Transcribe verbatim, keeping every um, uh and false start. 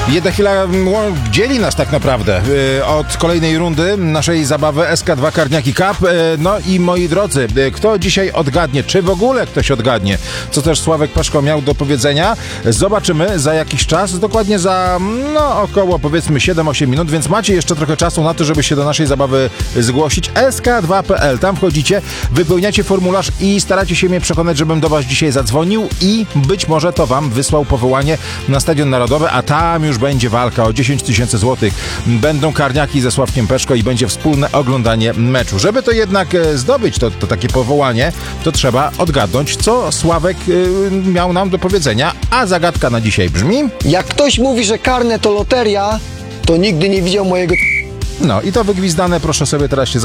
Jedna chwila dzieli nas tak naprawdę yy, od kolejnej rundy naszej zabawy S K dwa Karniaki Cup. Yy, no i moi drodzy, yy, kto dzisiaj odgadnie, czy w ogóle ktoś odgadnie, co też Sławek Peszko miał do powiedzenia, zobaczymy za jakiś czas, dokładnie za no około powiedzmy siedem osiem minut, więc macie jeszcze trochę czasu na to, żeby się do naszej zabawy zgłosić. S K dwa kropka p l, tam wchodzicie, wypełniacie formularz i staracie się mnie przekonać, żebym do was dzisiaj zadzwonił i być może to wam wysłał powołanie na Stadion Narodowy, a tam już będzie walka o dziesięć tysięcy złotych. Będą karniaki ze Sławkiem Peszko i będzie wspólne oglądanie meczu. Żeby to jednak zdobyć, to, to takie powołanie, to trzeba odgadnąć, co Sławek y, miał nam do powiedzenia, a zagadka na dzisiaj brzmi... Jak ktoś mówi, że karne to loteria, to nigdy nie widział mojego... No i to wygwizdane, proszę sobie teraz się